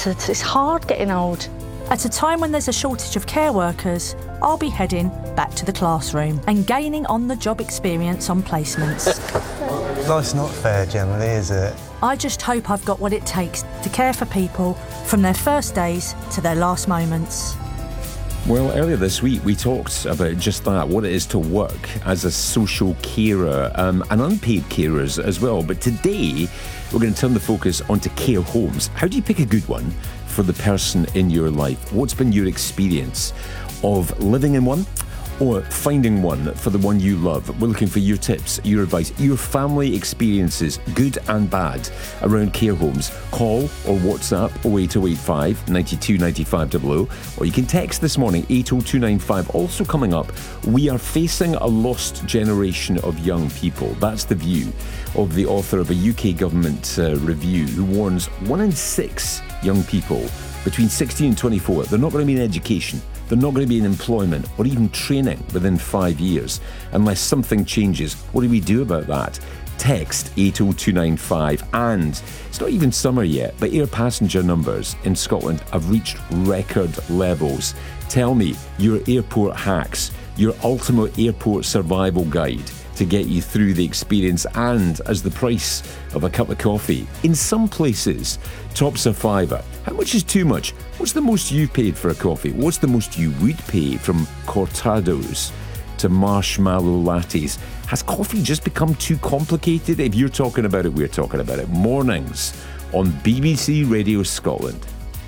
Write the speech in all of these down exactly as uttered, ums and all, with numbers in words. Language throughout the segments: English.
It's, it's, it's hard getting old. At a time when there's a shortage of care workers, I'll be heading back to the classroom and gaining on-the-job experience on placements. Life's not fair generally, is it? I just hope I've got what it takes to care for people from their first days to their last moments. Well, earlier this week we talked about just that, what it is to work as a social carer um, and unpaid carers as well. But today we're going to turn the focus onto care homes. How do you pick a good one for the person in your life? What's been your experience of living in one or finding one for the one you love? We're looking for your tips, your advice, your family experiences, good and bad, around care homes. Call or WhatsApp oh eight oh eight five, nine two nine five double oh, or you can text this morning eight oh two nine five. Also coming up, we are facing a lost generation of young people. That's the view of the author of a U K government uh, review who warns one in six young people between sixteen and twenty-four, they're not going to be in education. They're not going to be in employment or even training within five years unless something changes. What do we do about that? Text eight oh two nine five. And it's not even summer yet, but air passenger numbers in Scotland have reached record levels. Tell me your airport hacks, your ultimate airport survival guide to get you through the experience and as the price of a cup of coffee. In some places, tops a fiver. How much is too much? What's the most you've paid for a coffee? What's the most you would pay, from cortados to marshmallow lattes? Has coffee just become too complicated? If you're talking about it, we're talking about it. Mornings on B B C Radio Scotland.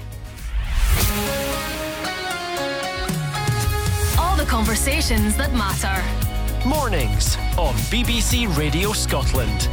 All the conversations that matter. Mornings on B B C Radio Scotland.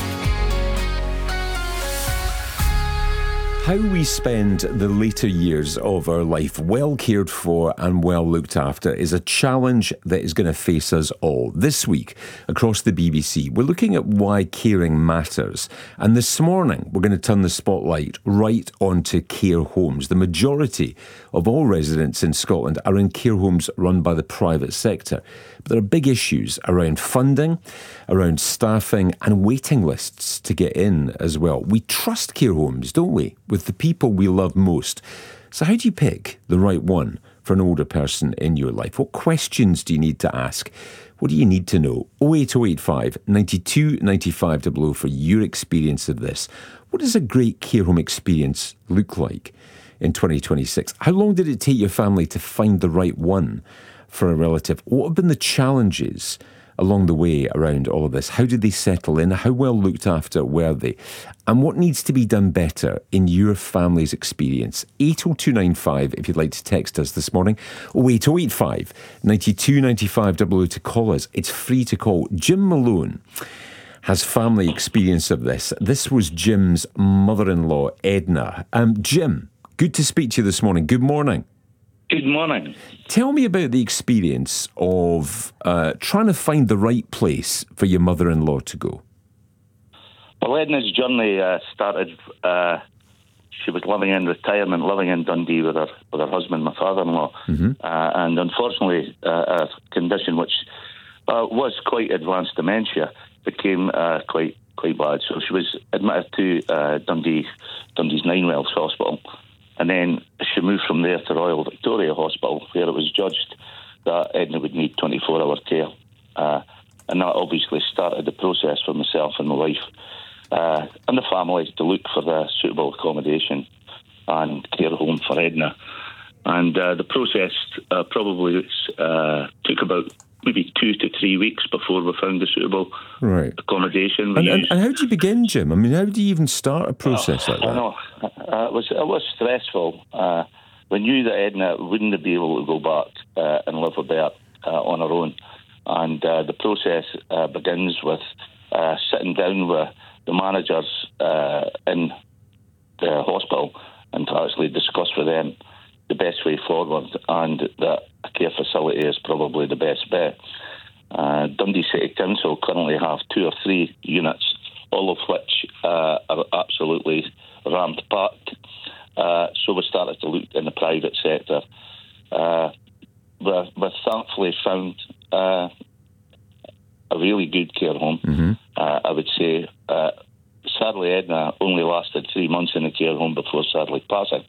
How we spend the later years of our life well cared for and well looked after is a challenge that is going to face us all. This week, across the B B C, we're looking at why caring matters. And this morning, we're going to turn the spotlight right onto care homes. The majority of all residents in Scotland are in care homes run by the private sector. But there are big issues around funding, around staffing and waiting lists to get in as well. We trust care homes, don't we, with the people we love most. So how do you pick the right one for an older person in your life? What questions do you need to ask? What do you need to know? oh eight oh eight five, nine two nine five double oh for your experience of this. What does a great care home experience look like in twenty twenty-six? How long did it take your family to find the right one for a relative? What have been the challenges along the way around all of this? How did they settle in? How well looked after were they? And what needs to be done better in your family's experience? eight oh two nine five if you'd like to text us this morning. oh eight oh eight five, nine two nine five double oh to call us. It's free to call. Jim Malone has family experience of this. This was Jim's mother-in-law, Edna. Um, Jim, good to speak to you this morning. Good morning. Good morning. Tell me about the experience of uh, trying to find the right place for your mother-in-law to go. Well, Edna's journey uh, started, uh, she was living in retirement, living in Dundee with her with her husband, my father-in-law. Mm-hmm. Uh, and unfortunately, uh, a condition which uh, was quite advanced dementia became uh, quite quite bad. So she was admitted to uh, Dundee, Dundee's Ninewells Hospital. And then she moved from there to Royal Victoria Hospital, where it was judged that Edna would need twenty-four hour care. Uh, and that obviously started the process for myself and my wife uh, and the family to look for the suitable accommodation and care home for Edna. And uh, the process uh, probably uh, took about maybe two to three weeks before we found the suitable right. accommodation. And, and, and how do you begin, Jim? I mean, how do you even start a process oh, like that? I know. Uh, it was it was stressful. Uh, we knew that Edna wouldn't be able to go back uh, and live with Bert uh, on her own. And uh, the process uh, begins with uh, sitting down with the managers uh, in the hospital and to actually discuss with them the best way forward, and that a care facility is probably the best bet. Uh, Dundee City Council currently have two or three units, all of which uh, are absolutely ramped-packed. Uh, so we started to look in the private sector. Uh, we've, we've thankfully found uh, a really good care home. Mm-hmm. Uh, I would say, uh, sadly, Edna only lasted three months in the care home before sadly passing.